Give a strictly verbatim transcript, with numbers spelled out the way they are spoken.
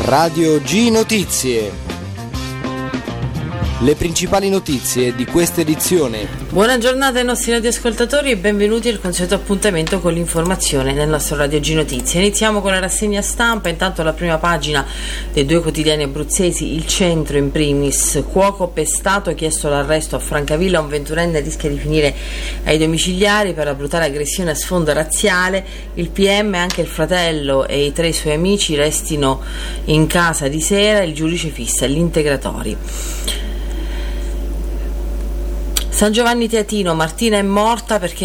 Radio G Notizie. Le principali notizie di questa edizione. Buona giornata ai nostri radioascoltatori e benvenuti al consueto appuntamento con l'informazione nel nostro Radio G Notizie. Iniziamo con la rassegna stampa, intanto la prima pagina dei due quotidiani abruzzesi, Il Centro in primis. Cuoco pestato, chiesto l'arresto a Francavilla, un ventunenne rischia di finire ai domiciliari per la brutale aggressione a sfondo razziale. Il P M e anche il fratello e i tre suoi amici restino in casa di sera, il giudice fissa gli integratori. San Giovanni Teatino, Martina è morta perché